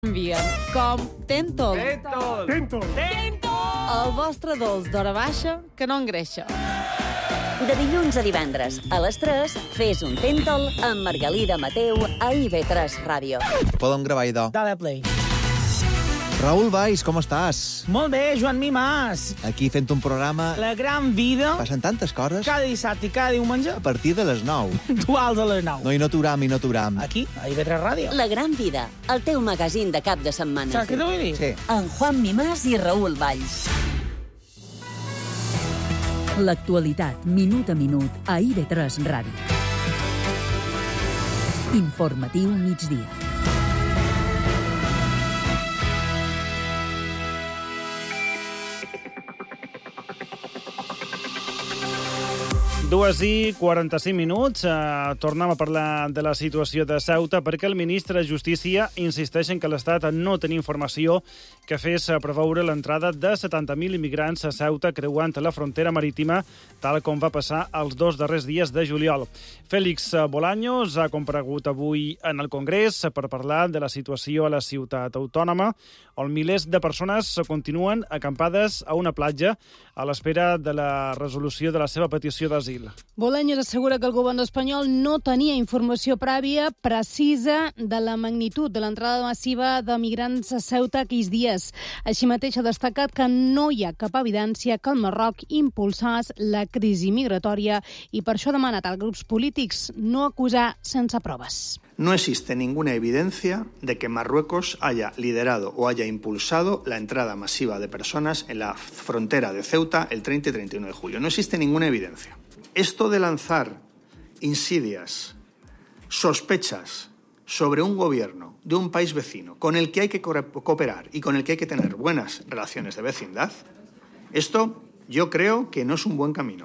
Envien com Tentol. Tentol. El vostre dolç d'hora baixa que no engreixa. De dilluns a divendres, a les 3, fes un Tentol amb Margalida Mateu a IB3 Ràdio. Podem gravar, idò. Dale play. Raül Valls, com estàs? Molt bé, Joan Mimàs. Aquí fent un programa... La gran vida, Passen tantes coses cada dissabte i cada diumenge, a partir de les 9. duals a les 9. No, i no t'uram. Aquí, a IB3 Ràdio. La gran vida, el teu magazín de cap de setmana. Saps què t'ho vull dir? Sí. Amb Juan Mimàs i Raül Valls. L'actualitat, minut a minut, a IB3 Ràdio. Informatiu migdia. Dues i 45 minuts. Tornem a parlar de la situació de Ceuta perquè el ministre de Justícia insisteix en que l'Estat no tenia informació que fes preveure l'entrada de 70.000 immigrants a Ceuta creuant la frontera marítima, tal com va passar els 2 darrers dies de juliol. Félix Bolaños ha comparegut avui en el Congrés per parlar de la situació a la ciutat autònoma, on milers de persones continuen acampades a una platja a l'espera de la resolució de la seva petició d'asil. Bolaños assegura que el govern espanyol no tenia informació prèvia precisa de la magnitud de l'entrada massiva de migrants a Ceuta aquells dies. Així mateix ha destacat que no hi ha cap evidència que el Marroc impulsés la crisi migratòria i per això ha demanat als grups polítics no acusar sense proves. No existe ninguna evidencia de que Marruecos haya liderado o haya impulsado la entrada masiva de personas en la frontera de Ceuta el 30 y 31 de julio. No existe ninguna evidencia. Esto de lanzar insidias, sospechas sobre un gobierno de un país vecino con el que hay que cooperar y con el que hay que tener buenas relaciones de vecindad, esto yo creo que no es un buen camino.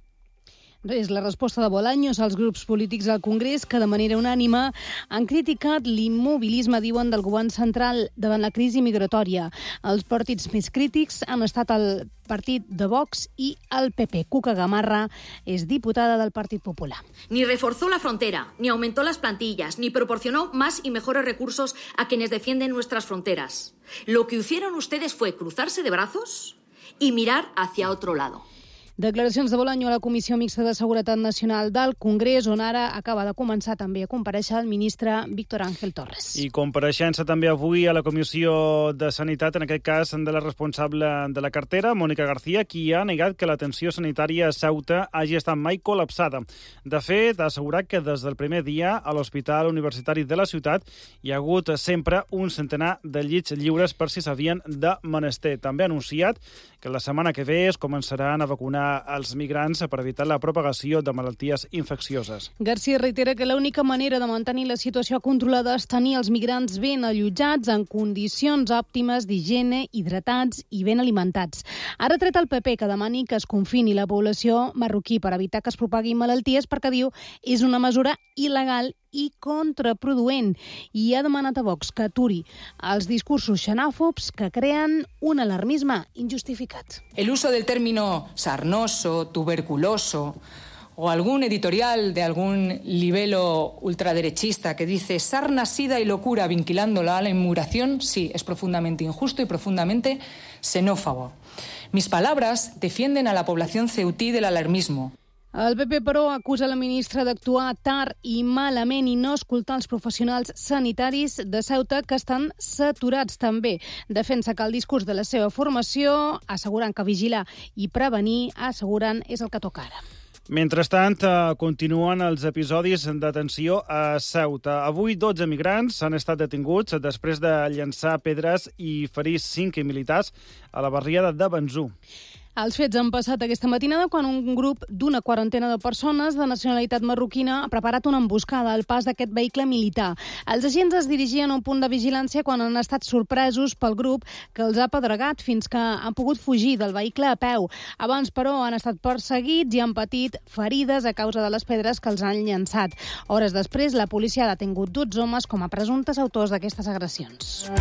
És la resposta de Bolaños als grups polítics al Congrés que de manera unànime han criticat l'immobilisme, diuen, del govern central davant la crisi migratòria. Els partits més crítics han estat el partit de Vox i el PP. Cuca Gamarra és diputada del Partit Popular. Ni reforzó la frontera, ni aumentó las plantillas, ni proporcionó más y mejores recursos a quienes defienden nuestras fronteras. Lo que hicieron ustedes fue cruzarse de brazos y mirar hacia otro lado. Declaracions de Bolaño a la Comissió Mixta de Seguretat Nacional del Congrés, on ara acaba de començar també a comparèixer el ministre Víctor Ángel Torres. I compareixença també avui a la Comissió de Sanitat, en aquest cas de la responsable de la cartera, Mònica García, qui ha negat que l'atenció sanitària a Ceuta hagi estat mai col·lapsada. De fet, ha assegurat que des del primer dia a l'Hospital Universitari de la ciutat hi ha hagut sempre un centenar de llits lliures per si s'havien de menester. També ha anunciat que la setmana que ve es començaran a vacunar als migrants per evitar la propagació de malalties infeccioses. García reitera que l'única manera de mantenir la situació controlada és tenir els migrants ben allotjats en condicions òptimes d'higiene, hidratats i ben alimentats. Ara ha tret el PP que demani que es confini la població marroquí per evitar que es propaguin malalties perquè, diu, és una mesura il·legal i contraproduent, i ha demanat a Vox que aturi els discursos xenòfobs que creen un alarmisme injustificat. El uso del término sarnoso, tuberculoso o algún editorial de algún libelo ultraderechista que dice sarna, sida y locura vinculándola a la inmigración, sí, es profundamente injusto y profundamente xenófobo. Mis palabras defienden a la población ceutí del alarmismo. El PP, però, acusa la ministra d'actuar tard i malament i no escoltar els professionals sanitaris de Ceuta, que estan saturats també. Defensa que el discurs de la seva formació, assegurant que vigilar i prevenir, asseguren, és el que toca ara. Mentrestant, continuen els episodis de tensió a Ceuta. Avui 12 migrants han estat detinguts després de llançar pedres i ferir 5 militars a la barriada de Benzú. Els fets han passat aquesta matinada quan un grup d'una quarantena de persones de nacionalitat marroquina ha preparat una emboscada al pas d'aquest vehicle militar. Els agents es dirigien a un punt de vigilància quan han estat sorpresos pel grup que els ha pedregat fins que han pogut fugir del vehicle a peu. Abans, però, han estat perseguits i han patit ferides a causa de les pedres que els han llançat. Hores després, la policia ha detingut 12 homes com a presumptes autors d'aquestes agressions.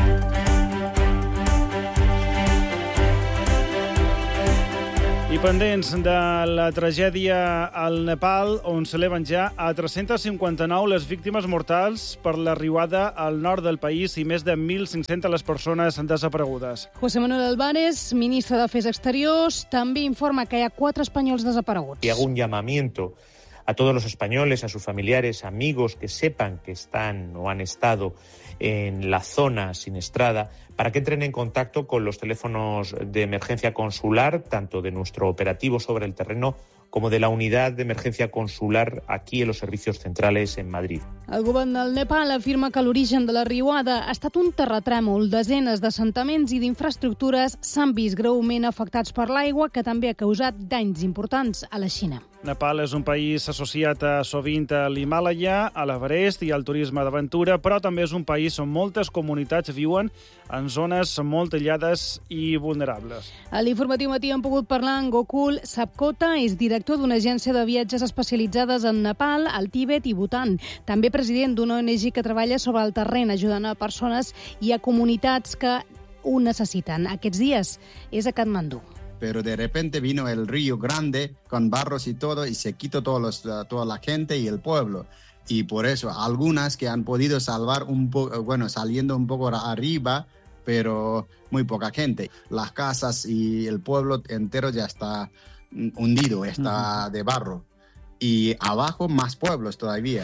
I pendents de la tragèdia al Nepal, on s'eleven ja a 359 les víctimes mortals per la riuada al nord del país i més de 1.500 les persones desaparegudes. José Manuel Álvarez, ministre d'Afers Exteriors, també informa que hi ha 4 espanyols desapareguts. Y hago un llamamiento a todos los españoles, a sus familiares, amigos que sepan que están o han estado en la zona siniestrada, para que entren en contacto con los teléfonos de emergencia consular, tanto de nuestro operativo sobre el terreno como de la unidad de emergencia consular aquí en los servicios centrales en Madrid. El govern del Nepal afirma que l'origen de la riuada ha estat un terratrèmol. Desenes d'assentaments i d'infraestructures s'han vist greument afectats per l'aigua, que també ha causat danys importants a la Xina. Nepal és un país associat sovint a l'Himàlaia, a l'Everest i al turisme d'aventura, però també és un país on moltes comunitats viuen en zones molt aïllades i vulnerables. A l'Informatiu Matí hem pogut parlar amb Gokul Sapkota, és director d'una agència de viatges especialitzades en Nepal, el Tibet i Bhutan. També president d'una ONG que treballa sobre el terreny, ajudant a persones i a comunitats que ho necessiten. Aquests dies és a Katmandú. Pero de repente vino el río grande con barros y todo y se quitó toda la gente y el pueblo. Y por eso algunas que han podido salvar un poco, bueno, saliendo un poco arriba, pero muy poca gente. Las casas y el pueblo entero ya está hundido, está de barro. Y abajo más pueblos todavía.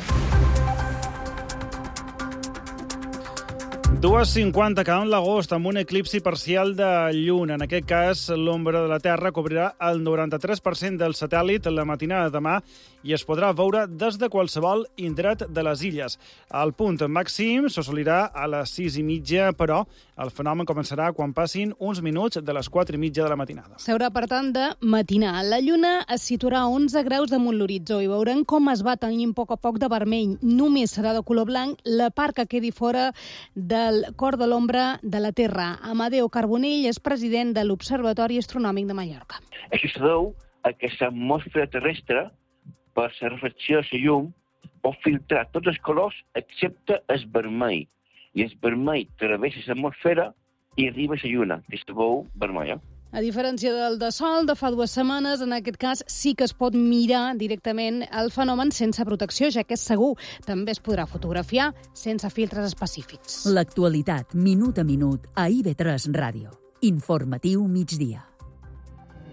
2:50 acabant l'agost amb un eclipsi parcial de lluna. En aquest cas, l'ombra de la Terra cobrirà el 93% del satèl·lit la matinada de demà i es podrà veure des de qualsevol indret de les illes. El punt màxim s'assolirà a les 6:30, però el fenomen començarà quan passin uns minuts de les 4:30 de la matinada. S'haurà, per tant, de matinar. La lluna es situarà a 11 graus damunt l'horitzó i veurem com es va tenyint a poc de vermell. Només serà de color blanc la part que quedi fora del cor de l'ombra de la Terra. Amadeu Carbonell és president de l'Observatori Astronòmic de Mallorca. Això es deu a que l'atmosfera terrestre, per la refracció de la llum, pot filtrar tots els colors excepte el vermell. I el vermell travessa l'atmosfera i arriba a la lluna, que es veu vermella. A diferència del de Sol de fa 2 setmanes, en aquest cas sí que es pot mirar directament el fenomen sense protecció, ja que és segur. També es podrà fotografiar sense filtres específics. L'actualitat, minut a minut, a IB3 Ràdio. Informatiu migdia.